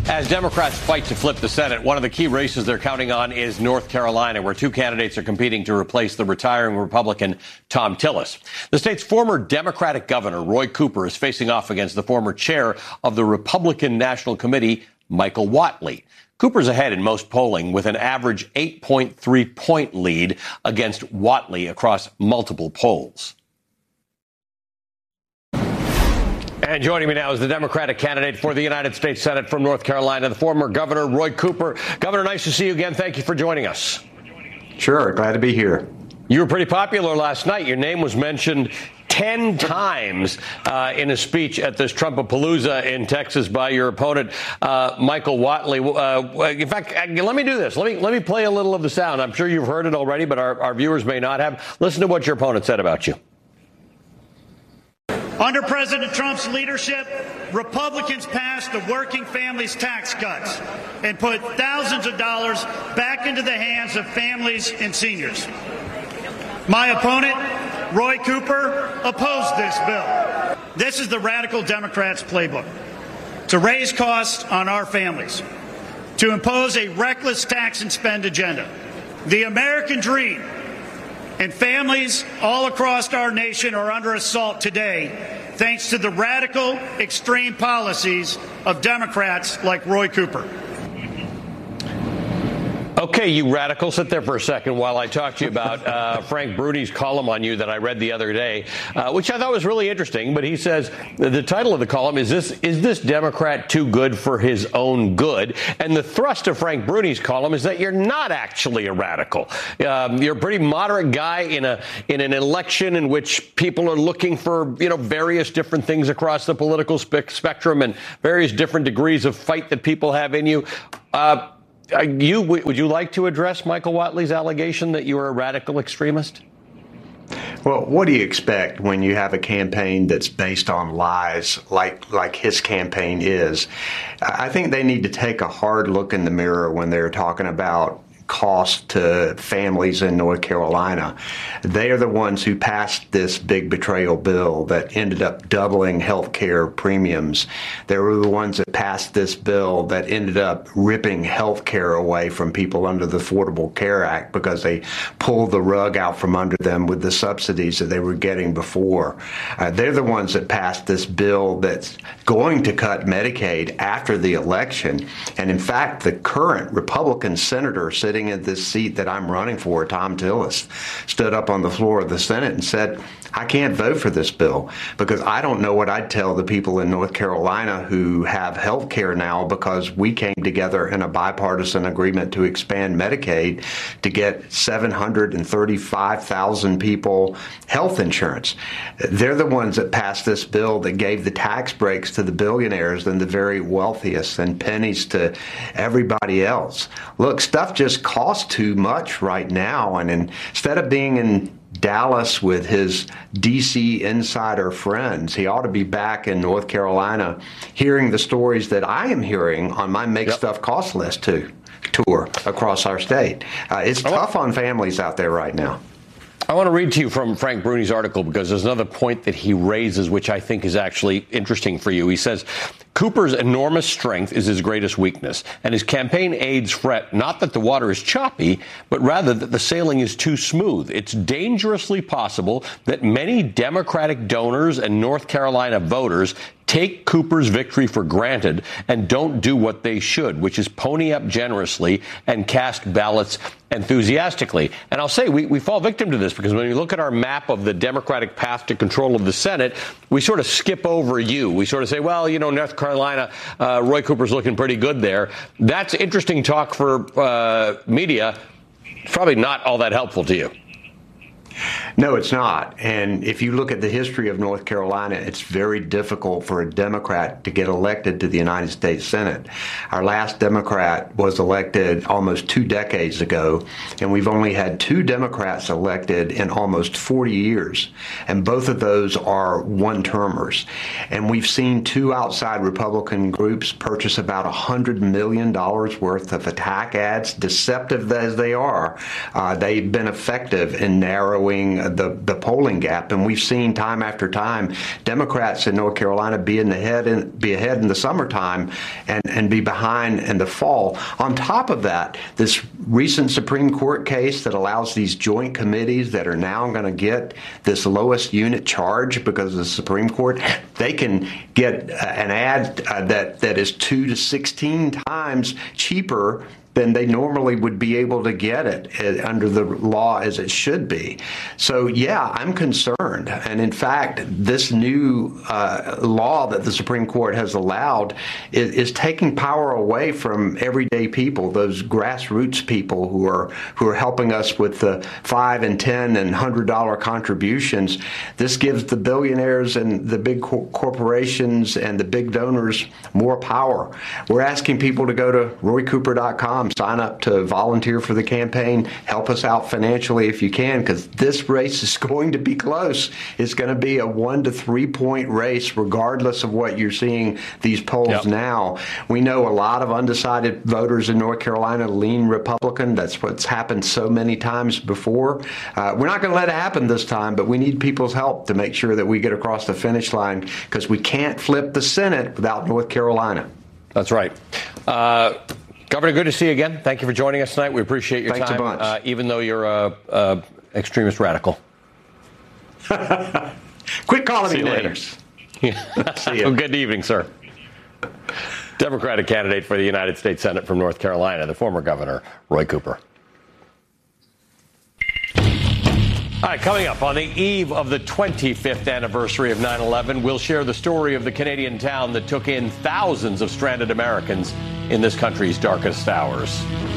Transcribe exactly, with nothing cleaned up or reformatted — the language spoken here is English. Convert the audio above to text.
As Democrats fight to flip the Senate, one of the key races they're counting on is North Carolina, where two candidates are competing to replace the retiring Republican Thom Tillis. The state's former Democratic governor, Roy Cooper, is facing off against the former chair of the Republican National Committee, Michael Whatley. Cooper's ahead in most polling with an average eight point three point lead against Whatley across multiple polls. And joining me now is the Democratic candidate for the United States Senate from North Carolina, the former Governor Roy Cooper. Governor, nice to see you again. Thank you for joining us. Sure. Glad to be here. You were pretty popular last night. Your name was mentioned ten times uh, in a speech at this Trumpapalooza in Texas by your opponent, uh, Michael Whatley. Uh, in fact, let me do this. Let me let me play a little of the sound. I'm sure you've heard it already, but our, our viewers may not have. Listen to what your opponent said about you. Under President Trump's leadership, Republicans passed the working families tax cuts and put thousands of dollars back into the hands of families and seniors. My opponent, Roy Cooper, opposed this bill. This is the radical Democrats' playbook: to raise costs on our families, to impose a reckless tax and spend agenda. The American dream and families all across our nation are under assault today thanks to the radical, extreme policies of Democrats like Roy Cooper. Okay, you radical, sit there for a second while I talk to you about uh, Frank Bruni's column on you that I read the other day, uh, which I thought was really interesting. But he says the title of the column is this: "Is this Democrat too good for his own good?" And the thrust of Frank Bruni's column is that you're not actually a radical. Um, you're a pretty moderate guy in a in an election in which people are looking for, you know, various different things across the political spe- spectrum and various different degrees of fight that people have in you. Uh, Uh, you, would you like to address Michael Whatley's allegation that you are a radical extremist? Well, what do you expect when you have a campaign that's based on lies like like his campaign is? I think they need to take a hard look in the mirror when they're talking about cost to families in North Carolina. They are the ones who passed this big betrayal bill that ended up doubling health care premiums. They were the ones that passed this bill that ended up ripping health care away from people under the Affordable Care Act because they pulled the rug out from under them with the subsidies that they were getting before. Uh, they're the ones that passed this bill that's going to cut Medicaid after the election. And in fact, the current Republican senator sitting in this seat that I'm running for, Thom Tillis, stood up on the floor of the Senate and said, I can't vote for this bill because I don't know what I'd tell the people in North Carolina who have health care now because we came together in a bipartisan agreement to expand Medicaid to get seven hundred thirty-five thousand people health insurance. They're the ones that passed this bill that gave the tax breaks to the billionaires and the very wealthiest and pennies to everybody else. Look, stuff just costs too much right now, and instead of being in Dallas with his D C insider friends, he ought to be back in North Carolina hearing the stories that I am hearing on my Make yep. Stuff Cost List too, tour across our state. Uh, it's I tough want, on families out there right now. I want to read to you from Frank Bruni's article because there's another point that he raises which I think is actually interesting for you. He says, Cooper's enormous strength is his greatest weakness, and his campaign aides fret not that the water is choppy, but rather that the sailing is too smooth. It's dangerously possible that many Democratic donors and North Carolina voters take Cooper's victory for granted and don't do what they should, which is pony up generously and cast ballots enthusiastically. And I'll say we, we fall victim to this because when you look at our map of the Democratic path to control of the Senate, we sort of skip over you. We sort of say, well, you know, North Carolina, uh, Roy Cooper's looking pretty good there. That's interesting talk for uh, media. It's probably not all that helpful to you. No, it's not. And if you look at the history of North Carolina, it's very difficult for a Democrat to get elected to the United States Senate. Our last Democrat was elected almost two decades ago, and we've only had two Democrats elected in almost forty years. And both of those are one-termers. And we've seen two outside Republican groups purchase about one hundred million dollars worth of attack ads, deceptive as they are. Uh, they've been effective in narrowing narrowing the, the polling gap. And we've seen time after time Democrats in North Carolina be in the head and be ahead in the summertime and, and be behind in the fall. On top of that, this recent Supreme Court case that allows these joint committees that are now going to get this lowest unit charge because of the Supreme Court, they can get an ad uh, that, that is two to sixteen times cheaper than they normally would be able to get it under the law as it should be. So, yeah, I'm concerned. And in fact, this new uh, law that the Supreme Court has allowed is, is taking power away from everyday people, those grassroots people who are who are helping us with the five and ten and hundred dollar contributions. This gives the billionaires and the big co- corporations and the big donors more power. We're asking people to go to roy cooper dot com. Sign up to volunteer for the campaign. Help us out financially if you can, because this race is going to be close. It's going to be a one to three point race, regardless of what you're seeing these polls yep. now. We know a lot of undecided voters in North Carolina lean Republican. That's what's happened so many times before. Uh, we're not going to let it happen this time, but we need people's help to make sure that we get across the finish line, because we can't flip the Senate without North Carolina. That's right. Uh, Governor, good to see you again. Thank you for joining us tonight. We appreciate your Thanks time, a bunch. Uh, even though you're a, a extremist radical. Quit calling see me later. See you. Well, good evening, sir. Democratic candidate for the United States Senate from North Carolina, the former governor, Roy Cooper. All right, coming up on the eve of the twenty-fifth anniversary of nine eleven, we'll share the story of the Canadian town that took in thousands of stranded Americans in this country's darkest hours.